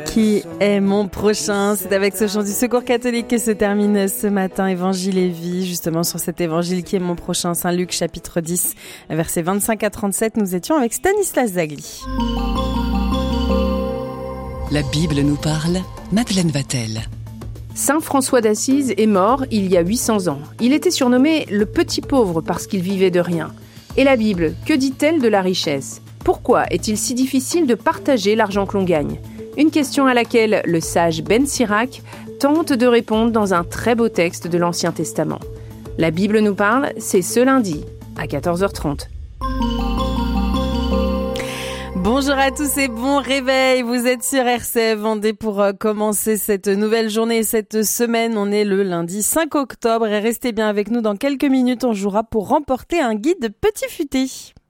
Qui est mon prochain? C'est avec ce chant du Secours catholique que se termine ce matin Évangile et vie. Justement sur cet évangile qui est mon prochain, Saint Luc chapitre 10, versets 25 à 37. Nous étions avec Stanislas Zagli. La Bible nous parle, Madeleine Vatel. Saint François d'Assise est mort il y a 800 ans. Il était surnommé le petit pauvre parce qu'il vivait de rien. Et la Bible, que dit-elle de la richesse? Pourquoi est-il si difficile de partager l'argent que l'on gagne? Une question à laquelle le sage Ben Sirac tente de répondre dans un très beau texte de l'Ancien Testament. La Bible nous parle, c'est ce lundi à 14h30. Bonjour à tous et bon réveil, vous êtes sur RCF Vendée pour commencer cette nouvelle journée et cette semaine. On est le lundi 5 octobre et restez bien avec nous, dans quelques minutes on jouera pour remporter un guide Petit Futé.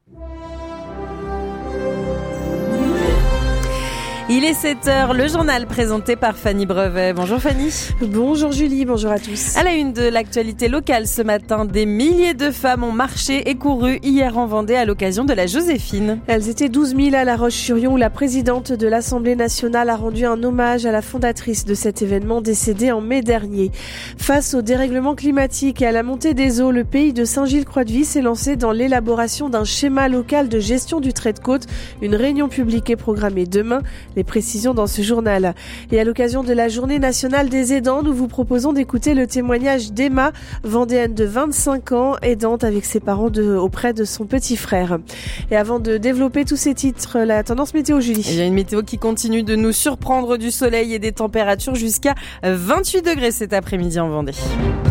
Il est 7h, le journal présenté par Fanny Brevet. Bonjour Fanny. Bonjour Julie, bonjour à tous. À la une de l'actualité locale ce matin, des milliers de femmes ont marché et couru hier en Vendée à l'occasion de la Joséphine. Elles étaient 12 000 à La Roche-sur-Yon où la présidente de l'Assemblée nationale a rendu un hommage à la fondatrice de cet événement décédée en mai dernier. Face au dérèglement climatique et à la montée des eaux, le pays de Saint-Gilles-Croix-de-Vie s'est lancé dans l'élaboration d'un schéma local de gestion du trait de côte. Une réunion publique est programmée demain. Les précisions dans ce journal. Et à l'occasion de la Journée nationale des aidants, nous vous proposons d'écouter le témoignage d'Emma, vendéenne de 25 ans, aidante avec ses parents auprès de son petit frère. Et avant de développer tous ces titres, la tendance météo, Julie. Il y a une météo qui continue de nous surprendre, du soleil et des températures jusqu'à 28 degrés cet après-midi en Vendée.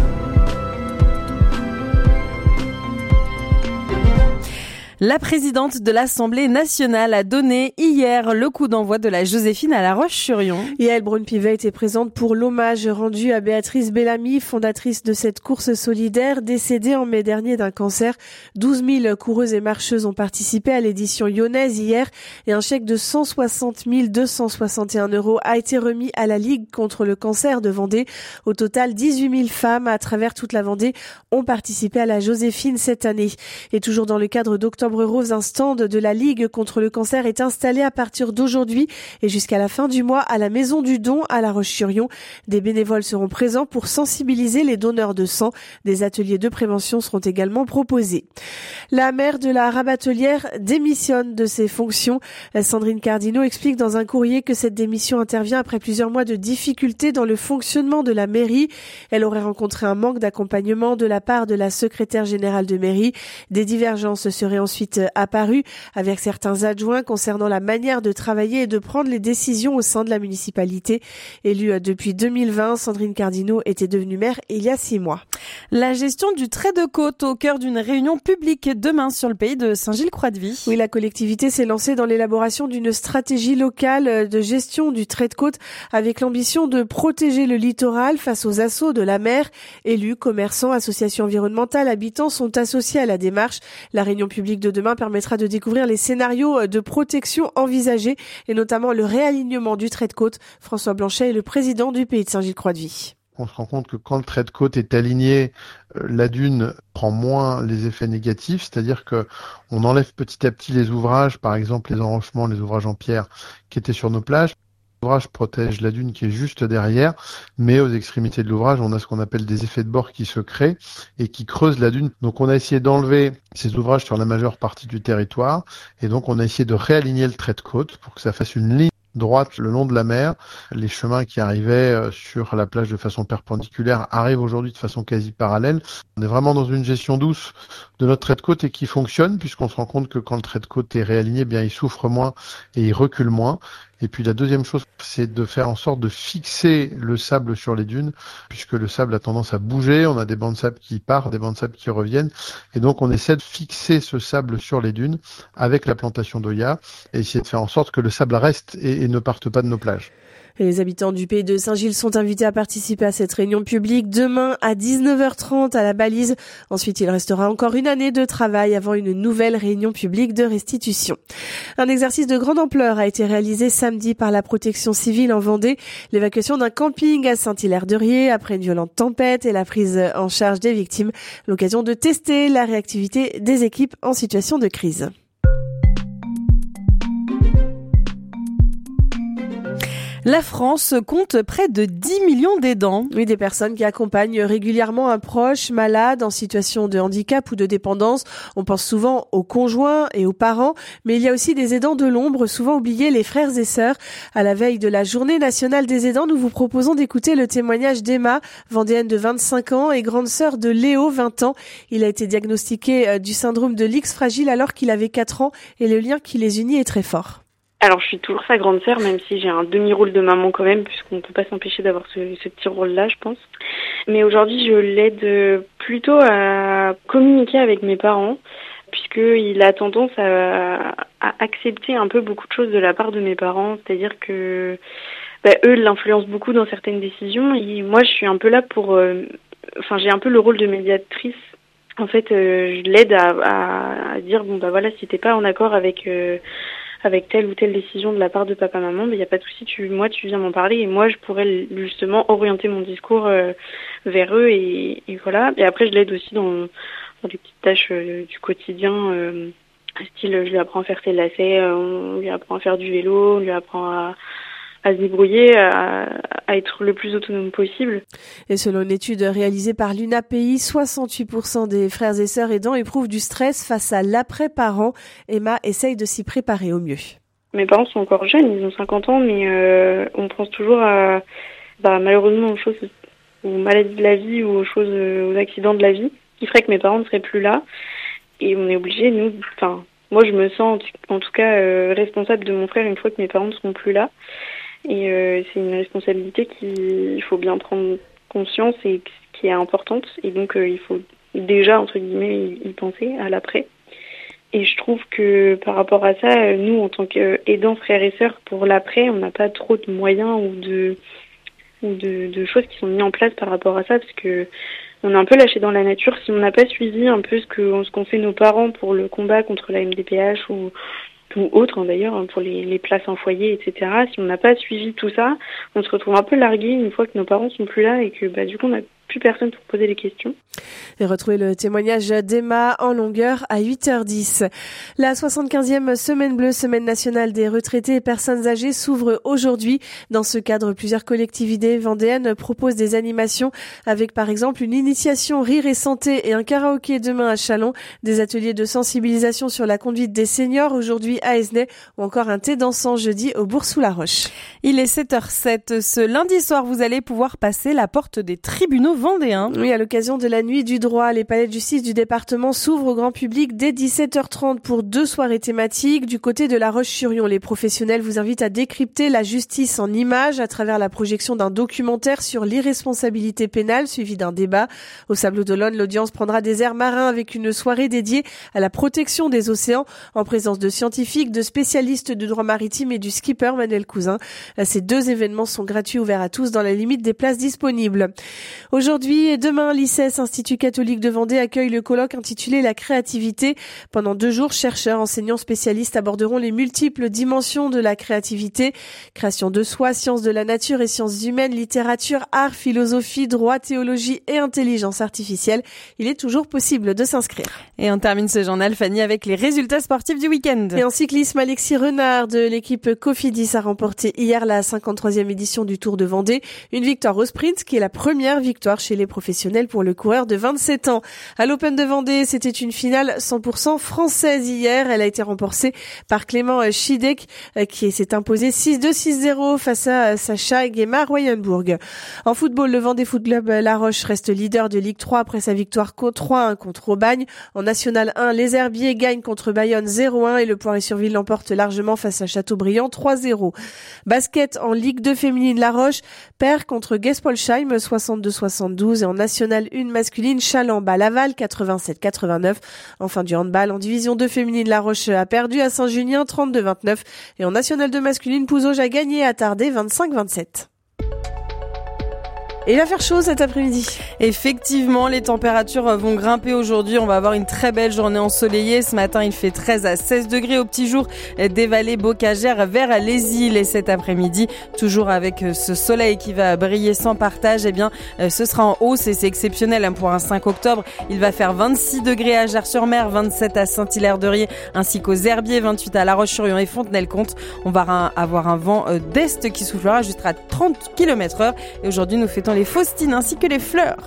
La présidente de l'Assemblée nationale a donné hier le coup d'envoi de la Joséphine à La Roche-sur-Yon. Yael Braun-Pivet était présente pour l'hommage rendu à Béatrice Bellamy, fondatrice de cette course solidaire, décédée en mai dernier d'un cancer. 12 000 coureuses et marcheuses ont participé à l'édition lyonnaise hier et un chèque de 160 261 € a été remis à la Ligue contre le cancer de Vendée. Au total, 18 000 femmes à travers toute la Vendée ont participé à la Joséphine cette année. Et toujours dans le cadre d'Octobre Rose, un stand de la Ligue contre le cancer est installé à partir d'aujourd'hui et jusqu'à la fin du mois à la Maison du Don à La Roche-sur-Yon. Des bénévoles seront présents pour sensibiliser les donneurs de sang. Des ateliers de prévention seront également proposés. La maire de la Rabatelière démissionne de ses fonctions. Sandrine Cardinaux explique dans un courrier que cette démission intervient après plusieurs mois de difficultés dans le fonctionnement de la mairie. Elle aurait rencontré un manque d'accompagnement de la part de la secrétaire générale de mairie. Des divergences seraient ensuite apparu avec certains adjoints concernant la manière de travailler et de prendre les décisions au sein de la municipalité. Élue depuis 2020, Sandrine Cardinaux était devenue maire il y a 6 mois. La gestion du trait de côte au cœur d'une réunion publique demain sur le pays de Saint-Gilles-Croix-de-Vie. Oui, la collectivité s'est lancée dans l'élaboration d'une stratégie locale de gestion du trait de côte avec l'ambition de protéger le littoral face aux assauts de la mer. Élus, commerçants, associations environnementales, habitants sont associés à la démarche. La réunion publique de demain permettra de découvrir les scénarios de protection envisagés et notamment le réalignement du trait de côte. François Blanchet est le président du pays de Saint-Gilles-Croix-de-Vie. On se rend compte que quand le trait de côte est aligné, la dune prend moins les effets négatifs, c'est-à-dire que on enlève petit à petit les ouvrages, par exemple les enrochements, les ouvrages en pierre qui étaient sur nos plages. L'ouvrage protège la dune qui est juste derrière, mais aux extrémités de l'ouvrage, on a ce qu'on appelle des effets de bord qui se créent et qui creusent la dune. Donc on a essayé d'enlever ces ouvrages sur la majeure partie du territoire et donc on a essayé de réaligner le trait de côte pour que ça fasse une ligne droite le long de la mer. Les chemins qui arrivaient sur la plage de façon perpendiculaire arrivent aujourd'hui de façon quasi parallèle. On est vraiment dans une gestion douce de notre trait de côte et qui fonctionne puisqu'on se rend compte que quand le trait de côte est réaligné, bien il souffre moins et il recule moins. Et puis la deuxième chose, c'est de faire en sorte de fixer le sable sur les dunes, puisque le sable a tendance à bouger, on a des bancs de sable qui partent, des bancs de sable qui reviennent, et donc on essaie de fixer ce sable sur les dunes avec la plantation d'Oya, et essayer de faire en sorte que le sable reste et ne parte pas de nos plages. Les habitants du pays de Saint-Gilles sont invités à participer à cette réunion publique demain à 19h30 à la Balise. Ensuite, il restera encore une année de travail avant une nouvelle réunion publique de restitution. Un exercice de grande ampleur a été réalisé samedi par la protection civile en Vendée. L'évacuation d'un camping à Saint-Hilaire-de-Riez après une violente tempête et la prise en charge des victimes. L'occasion de tester la réactivité des équipes en situation de crise. La France compte près de 10 millions d'aidants. Oui, des personnes qui accompagnent régulièrement un proche malade en situation de handicap ou de dépendance. On pense souvent aux conjoints et aux parents, mais il y a aussi des aidants de l'ombre, souvent oubliés, les frères et sœurs. À la veille de la Journée nationale des aidants, nous vous proposons d'écouter le témoignage d'Emma, vendéenne de 25 ans et grande sœur de Léo, 20 ans. Il a été diagnostiqué du syndrome de l'X fragile alors qu'il avait 4 ans et le lien qui les unit est très fort. Alors, je suis toujours sa grande sœur, même si j'ai un demi-rôle de maman quand même, puisqu'on ne peut pas s'empêcher d'avoir ce petit rôle-là, je pense. Mais aujourd'hui, je l'aide plutôt à communiquer avec mes parents, puisqu'il a tendance à accepter un peu beaucoup de choses de la part de mes parents. C'est-à-dire que eux l'influencent beaucoup dans certaines décisions. Et moi, je suis un peu là pour... j'ai un peu le rôle de médiatrice. En fait, je l'aide à dire, voilà, si t'es pas en accord avec telle ou telle décision de la part de papa-maman, il n'y a pas de souci, tu viens m'en parler et moi je pourrais justement orienter mon discours vers eux et voilà. Et après je l'aide aussi dans les petites tâches du quotidien, style je lui apprends à faire ses lacets, on lui apprend à faire du vélo, on lui apprend à se débrouiller, à être le plus autonome possible. Et selon une étude réalisée par l'UNAPI, 68% des frères et sœurs aidants éprouvent du stress face à l'après-parent. Emma essaye de s'y préparer au mieux. Mes parents sont encore jeunes, ils ont 50 ans, mais on pense toujours à malheureusement aux choses, aux maladies de la vie ou aux accidents de la vie, qui ferait que mes parents ne seraient plus là. Et on est obligé, moi je me sens en tout cas responsable de mon frère une fois que mes parents ne seront plus là. Et c'est une responsabilité qu'il faut bien prendre conscience et qui est importante. Et donc, il faut déjà, entre guillemets, y penser à l'après. Et je trouve que par rapport à ça, nous, en tant qu'aidants, frères et sœurs, pour l'après, on n'a pas trop de moyens ou de choses qui sont mises en place par rapport à ça, parce que on est un peu lâché dans la nature. Si on n'a pas suivi un peu ce qu'ont fait nos parents pour le combat contre la MDPH ou autre d'ailleurs, pour les places en foyer, etc. Si on n'a pas suivi tout ça, on se retrouve un peu largué une fois que nos parents sont plus là et que du coup on n'a plus personne pour poser les questions. Et retrouvez le témoignage d'Emma en longueur à 8h10. La 75e semaine bleue, semaine nationale des retraités et personnes âgées, s'ouvre aujourd'hui. Dans ce cadre, plusieurs collectivités vendéennes proposent des animations avec par exemple une initiation rire et santé et un karaoké demain à Châlons, des ateliers de sensibilisation sur la conduite des seniors aujourd'hui à Esnay ou encore un thé dansant jeudi au Bourg-sous-la-Roche. Il est 7h07. Ce lundi soir, vous allez pouvoir passer la porte des tribunaux vendéens. Oui, à l'occasion de la nuit du droit, les palais de justice du département s'ouvrent au grand public dès 17h30 pour 2 soirées thématiques. Du côté de La Roche-sur-Yon, les professionnels vous invitent à décrypter la justice en images à travers la projection d'un documentaire sur l'irresponsabilité pénale suivi d'un débat. Au Sablons d'Olonne, l'audience prendra des airs marins avec une soirée dédiée à la protection des océans en présence de scientifiques, de spécialistes de droit maritime et du skipper Manuel Cousin. Ces 2 événements sont gratuits, ouverts à tous dans la limite des places disponibles. Aujourd'hui et demain, l'ICES, Institut catholique de Vendée, accueille le colloque intitulé La créativité. Pendant 2 jours, chercheurs, enseignants, spécialistes aborderont les multiples dimensions de la créativité. Création de soi, sciences de la nature et sciences humaines, littérature, art, philosophie, droit, théologie et intelligence artificielle. Il est toujours possible de s'inscrire. Et on termine ce journal, Fanny, avec les résultats sportifs du week-end. Et en cyclisme, Alexis Renard de l'équipe Cofidis a remporté hier la 53e édition du Tour de Vendée. Une victoire au sprint qui est la première victoire chez les professionnels pour le coureur de 27 ans. À l'Open de Vendée, c'était une finale 100% française hier. Elle a été remportée par Clément Chidek qui s'est imposé 6-2, 6-0 face à Sacha Guémard-Royenbourg. En football, le Vendée Foot Club La Roche reste leader de Ligue 3 après sa victoire 3-1 contre Aubagne. En National 1, les Herbiers gagnent contre Bayonne 0-1 et le Poiré-sur-Ville l'emporte largement face à Châteaubriand 3-0. Basket en Ligue 2 féminine, La Roche perd contre Gespolsheim 62-72 et en National 1 masculine, Chaland bat Laval 87-89. Enfin du handball en division 2 féminine, La Roche a perdu à Saint-Junien 32-29 et en National 2 masculine, Pouzauges a gagné à Tardé 25-27. Et il va faire chaud cet après-midi. Effectivement, les températures vont grimper aujourd'hui. On va avoir une très belle journée ensoleillée. Ce matin, il fait 13 à 16 degrés au petit jour des vallées bocagères vers les îles. Et cet après-midi, toujours avec ce soleil qui va briller sans partage, eh bien, ce sera en hausse et c'est exceptionnel pour un 5 octobre. Il va faire 26 degrés à Gers-sur-Mer, 27 à Saint-Hilaire-de-Riez ainsi qu'aux Herbiers, 28 à La Roche-sur-Yon et Fontenay-le-Comte. On va avoir un vent d'est qui soufflera jusqu'à 30 km/h. Et aujourd'hui, nous fêtons les faustines ainsi que les fleurs.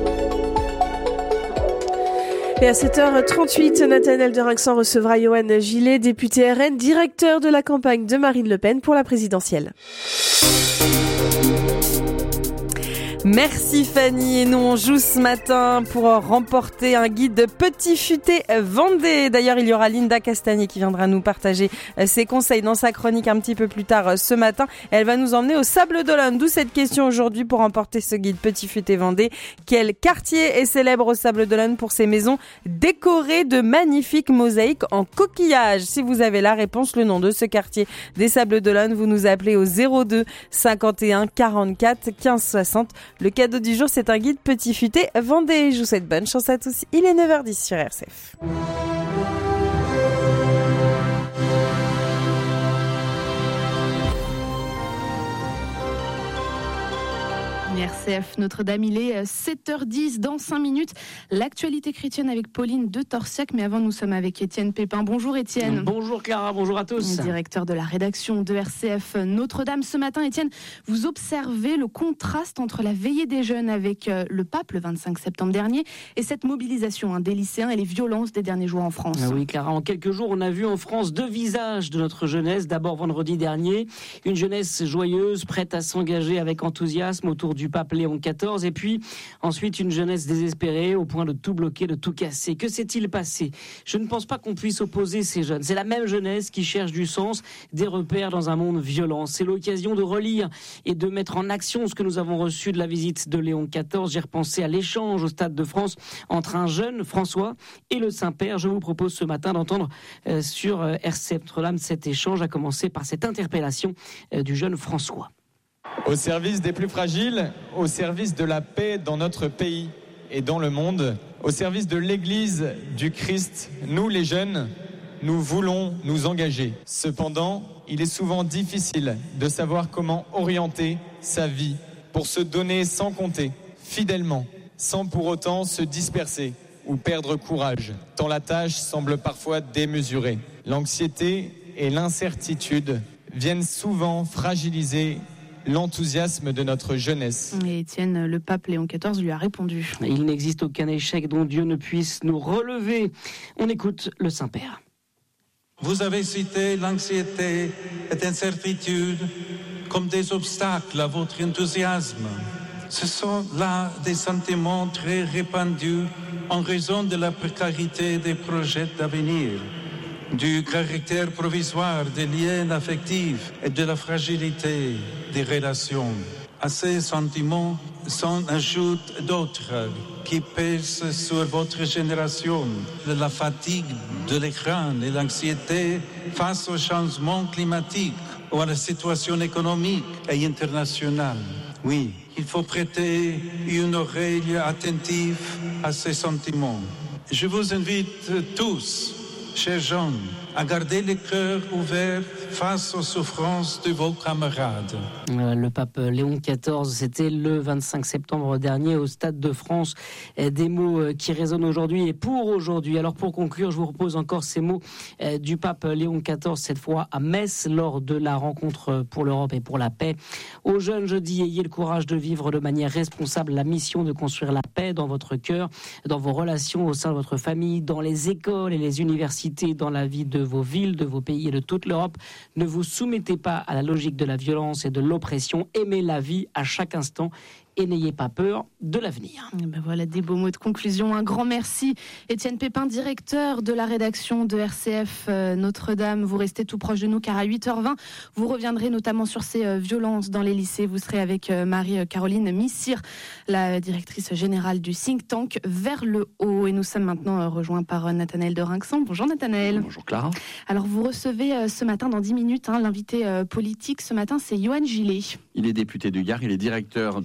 Et à 7h38, Nathanaël de Rinxan recevra Johan Gillet, député RN, directeur de la campagne de Marine Le Pen pour la présidentielle. Merci Fanny, et nous on joue ce matin pour remporter un guide de Petit Futé Vendée. D'ailleurs, il y aura Linda Castagnier qui viendra nous partager ses conseils dans sa chronique un petit peu plus tard ce matin. Elle va nous emmener au Sables d'Olonne, d'où cette question aujourd'hui pour remporter ce guide Petit Futé Vendée. Quel quartier est célèbre au Sables d'Olonne pour ses maisons décorées de magnifiques mosaïques en coquillage? Si vous avez la réponse, le nom de ce quartier des Sables d'Olonne, vous nous appelez au 02 51 44 15 60. Le cadeau du jour, c'est un guide Petit Futé Vendée. Je vous souhaite bonne chance à tous. Il est 9h10 sur RCF. RCF Notre-Dame, il est 7h10 dans 5 minutes. L'actualité chrétienne avec Pauline de Torsiac. Mais avant, nous sommes avec Étienne Pépin. Bonjour Étienne. Bonjour Clara, bonjour à tous. Directeur de la rédaction de RCF Notre-Dame. Ce matin, Étienne, vous observez le contraste entre la veillée des jeunes avec le pape le 25 septembre dernier et cette mobilisation des lycéens et les violences des derniers jours en France. Oui Clara, en quelques jours, on a vu en France deux visages de notre jeunesse. D'abord vendredi dernier, une jeunesse joyeuse, prête à s'engager avec enthousiasme autour du pape Léon XIV, et puis ensuite une jeunesse désespérée au point de tout bloquer, de tout casser. Que s'est-il passé? Je ne pense pas qu'on puisse opposer ces jeunes. C'est la même jeunesse qui cherche du sens, des repères dans un monde violent. C'est l'occasion de relire et de mettre en action ce que nous avons reçu de la visite de Léon XIV. J'ai repensé à l'échange au Stade de France entre un jeune François et le Saint-Père. Je vous propose ce matin d'entendre sur RCF Notre-Dame cet échange, à commencer par cette interpellation du jeune François. Au service des plus fragiles, au service de la paix dans notre pays et dans le monde, au service de l'Église du Christ, nous les jeunes, nous voulons nous engager. Cependant, il est souvent difficile de savoir comment orienter sa vie pour se donner sans compter, fidèlement, sans pour autant se disperser ou perdre courage, tant la tâche semble parfois démesurée. L'anxiété et l'incertitude viennent souvent fragiliser l'enthousiasme de notre jeunesse. Et Étienne, le pape Léon XIV lui a répondu. Il n'existe aucun échec dont Dieu ne puisse nous relever. On écoute le Saint-Père. Vous avez cité l'anxiété et l'incertitude comme des obstacles à votre enthousiasme. Ce sont là des sentiments très répandus en raison de la précarité des projets d'avenir, du caractère provisoire des liens affectifs et de la fragilité des relations. À ces sentiments s'en ajoutent d'autres qui pèsent sur votre génération, la fatigue de l'écran et l'anxiété face au changement climatique ou à la situation économique et internationale. Oui, il faut prêter une oreille attentive à ces sentiments. Je vous invite tous, chers jeunes, à garder le cœur ouvert face aux souffrances de vos camarades. Le pape Léon XIV, c'était le 25 septembre dernier au Stade de France. Des mots qui résonnent aujourd'hui et pour aujourd'hui. Alors pour conclure, je vous propose encore ces mots du pape Léon XIV, cette fois à Metz, lors de la rencontre pour l'Europe et pour la paix. Aux jeunes, je dis, ayez le courage de vivre de manière responsable la mission de construire la paix dans votre cœur, dans vos relations au sein de votre famille, dans les écoles et les universités, dans la vie de vos villes, de vos pays et de toute l'Europe. Ne vous soumettez pas à la logique de la violence et de l'oppression. Aimez la vie à chaque instant et n'ayez pas peur de l'avenir. Ben voilà des beaux mots de conclusion. Un grand merci. Étienne Pépin, directeur de la rédaction de RCF Notre-Dame. Vous restez tout proche de nous car à 8h20, vous reviendrez notamment sur ces violences dans les lycées. Vous serez avec Marie-Caroline Missire, la directrice générale du think tank Vers le Haut. Et nous sommes maintenant rejoints par Nathanaël de Rinxan. Bonjour Nathanaël. Bonjour Clara. Alors vous recevez ce matin, dans 10 minutes, l'invité politique ce matin, c'est Johan Gillet. Il est député du Gard, il est directeur de campagne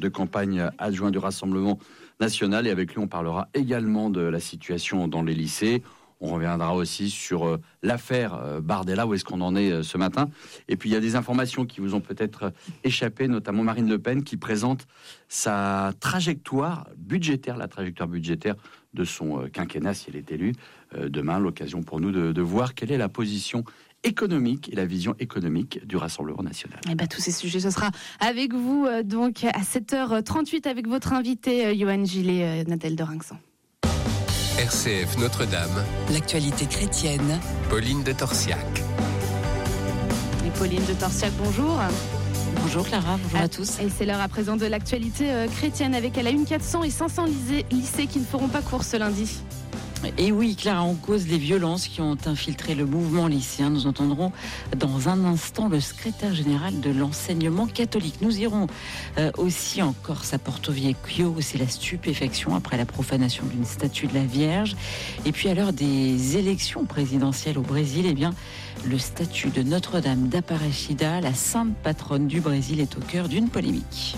Champagne, adjoint du Rassemblement national. Et avec lui, on parlera également de la situation dans les lycées. On reviendra aussi sur l'affaire Bardella, où est-ce qu'on en est ce matin. Et puis il y a des informations qui vous ont peut-être échappé, notamment Marine Le Pen qui présente sa trajectoire budgétaire, la trajectoire budgétaire de son quinquennat si elle est élue. Demain, l'occasion pour nous de voir quelle est la position économique et la vision économique du Rassemblement national. Et tous ces sujets, ce sera avec vous donc à 7h38 avec votre invité Johan Gillet, Nadèle de Rinxan. RCF Notre-Dame. L'actualité chrétienne. Pauline de Torsiac. Et Pauline de Torsiac, bonjour. Bonjour Clara, bonjour à tous. Et c'est l'heure à présent de l'actualité chrétienne avec à la une 400 et 500 lycées qui ne feront pas cours ce lundi. Et oui, Clara, on cause les violences qui ont infiltré le mouvement lycéen. Nous entendrons dans un instant le secrétaire général de l'enseignement catholique. Nous irons aussi en Corse à Porto Vecchio où c'est la stupéfaction après la profanation d'une statue de la Vierge. Et puis à l'heure des élections présidentielles au Brésil, le statut de Notre-Dame d'Aparecida, la sainte patronne du Brésil, est au cœur d'une polémique.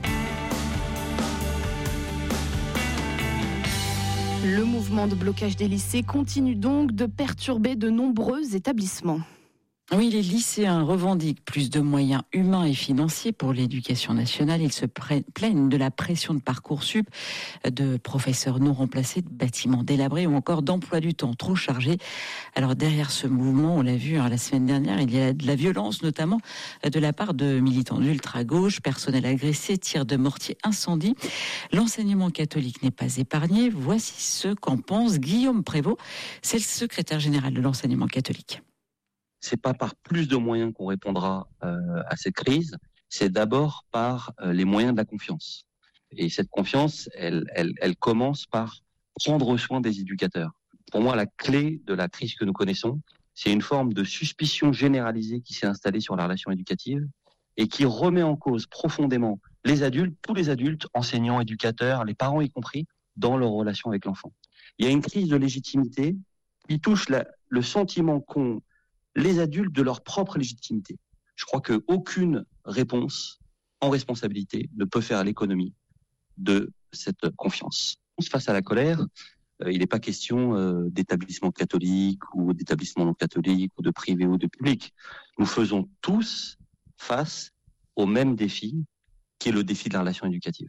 Le mouvement de blocage des lycées continue donc de perturber de nombreux établissements. Oui, les lycéens revendiquent plus de moyens humains et financiers pour l'éducation nationale. Ils se plaignent de la pression de Parcoursup, de professeurs non remplacés, de bâtiments délabrés ou encore d'emploi du temps trop chargés. Alors derrière ce mouvement, on l'a vu la semaine dernière, il y a de la violence, notamment de la part de militants d'ultra-gauche, personnel agressé, tirs de mortier, incendies. L'enseignement catholique n'est pas épargné. Voici ce qu'en pense Guillaume Prévost. C'est le secrétaire général de l'enseignement catholique. C'est pas par plus de moyens qu'on répondra à cette crise, c'est d'abord par les moyens de la confiance. Et cette confiance, elle commence par prendre soin des éducateurs. Pour moi, la clé de la crise que nous connaissons, c'est une forme de suspicion généralisée qui s'est installée sur la relation éducative et qui remet en cause profondément les adultes, tous les adultes, enseignants, éducateurs, les parents y compris, dans leur relation avec l'enfant. Il y a une crise de légitimité qui touche le sentiment qu'ont les adultes de leur propre légitimité. Je crois qu'aucune réponse en responsabilité ne peut faire l'économie de cette confiance. Face à la colère, il n'est pas question d'établissements catholiques ou d'établissements non catholiques ou de privés ou de publics. Nous faisons tous face au même défi, qui est le défi de la relation éducative.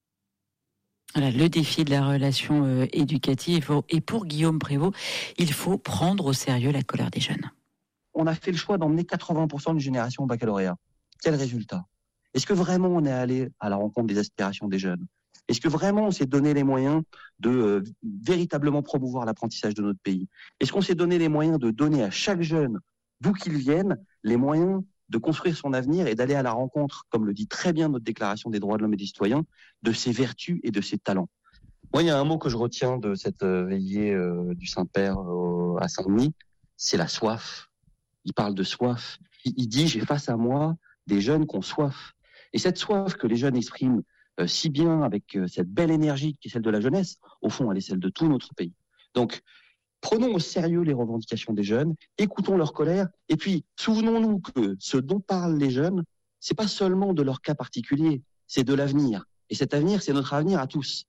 Voilà, le défi de la relation éducative. Et pour Guillaume Prévost, il faut prendre au sérieux la colère des jeunes. On a fait le choix d'emmener 80% d'une génération au baccalauréat. Quel résultat? Est-ce que vraiment on est allé à la rencontre des aspirations des jeunes? Est-ce que vraiment on s'est donné les moyens de véritablement promouvoir l'apprentissage de notre pays? Est-ce qu'on s'est donné les moyens de donner à chaque jeune, d'où qu'il vienne, les moyens de construire son avenir et d'aller à la rencontre, comme le dit très bien notre Déclaration des droits de l'homme et des citoyens, de ses vertus et de ses talents? Moi, il y a un mot que je retiens de cette veillée du Saint-Père à Saint-Denis, c'est la soif. Il parle de soif. Il dit, j'ai face à moi des jeunes qui ont soif. Et cette soif que les jeunes expriment si bien avec cette belle énergie qui est celle de la jeunesse, au fond, elle est celle de tout notre pays. Donc, prenons au sérieux les revendications des jeunes, écoutons leur colère, et puis souvenons-nous que ce dont parlent les jeunes, c'est pas seulement de leur cas particulier, c'est de l'avenir. Et cet avenir, c'est notre avenir à tous.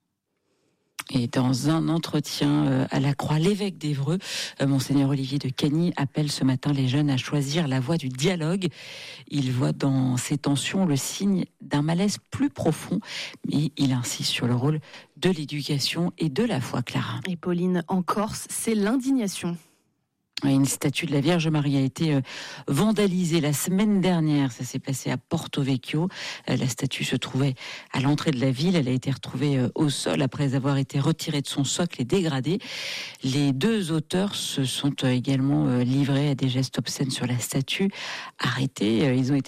Et dans un entretien à la Croix, l'évêque d'Évreux, Monseigneur Olivier de Cagny, appelle ce matin les jeunes à choisir la voie du dialogue. Il voit dans ces tensions le signe d'un malaise plus profond, mais il insiste sur le rôle de l'éducation et de la foi, Clara. Et Pauline, en Corse, c'est l'indignation. Une statue de la Vierge Marie a été vandalisée la semaine dernière. Ça s'est passé à Porto Vecchio. La statue se trouvait à l'entrée de la ville. Elle a été retrouvée au sol après avoir été retirée de son socle et dégradée. Les deux auteurs se sont également livrés à des gestes obscènes sur la statue. Arrêtés, ils ont été